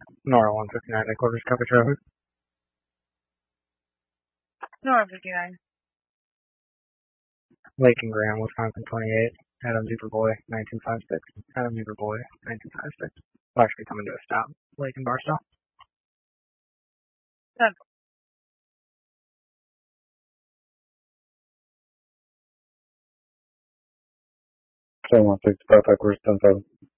Nora 159, headquarters, copy traffic. Nora 59. Lake and Graham, Wisconsin 28. Adam Zebra Boy 9256. Adam Zebra Boy 9256. We'll actually coming to a stop. Lake and Barstow. 716, headquarters 10-7.